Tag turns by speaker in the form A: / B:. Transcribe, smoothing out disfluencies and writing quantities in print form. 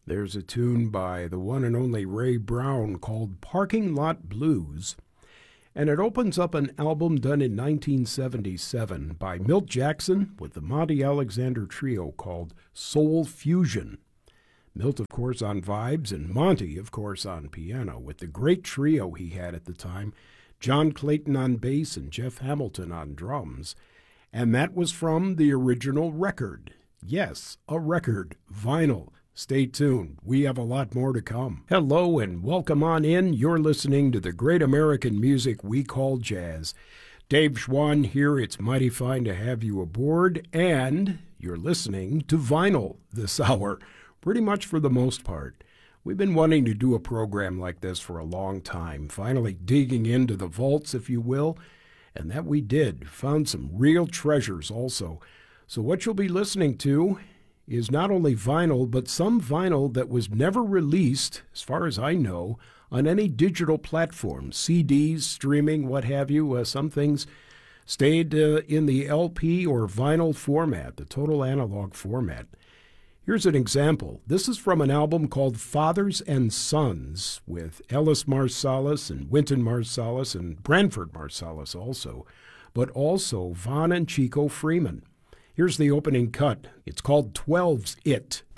A: There's a tune by the one and only Ray Brown called Parking Lot Blues, and it opens up an album done in 1977 by Milt Jackson with the Monty Alexander Trio called Soul Fusion. Milt, of course, on vibes, and Monty, of course, on piano, with the great trio he had at the time, John Clayton on bass and Jeff Hamilton on drums. And that was from the original record. Yes, a record, vinyl. Stay tuned. We have a lot more to come. Hello and welcome on in. You're listening to the great American music we call jazz. Dave Schwann here. It's mighty fine to have you aboard. And you're listening to vinyl this hour, pretty much for the most part. We've been wanting to do a program like this for a long time, finally digging into the vaults, if you will. And that we did. Found some real treasures also. So what you'll be listening to is not only vinyl, but some vinyl that was never released, as far as I know, on any digital platform, CDs, streaming, what have you. Some things stayed in the LP or vinyl format, the total analog format. Here's an example. This is from an album called Fathers and Sons with Ellis Marsalis and Wynton Marsalis and Branford Marsalis also, but also Vaughn and Chico Freeman. Here's the opening cut. It's called 12's It.